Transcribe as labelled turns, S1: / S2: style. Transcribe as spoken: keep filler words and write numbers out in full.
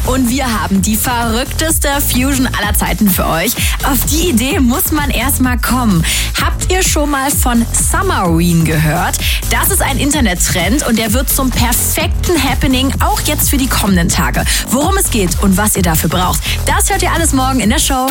S1: und wir haben die verrückteste Fusion aller Zeiten für euch. Auf die Idee muss man erstmal kommen. Habt ihr schon mal von Summerween gehört? Das ist ein Internettrend und der wird zum perfekten Happening, auch jetzt für die kommenden Tage. Worum es geht und was ihr dafür braucht, das hört ihr alles morgen in der Show.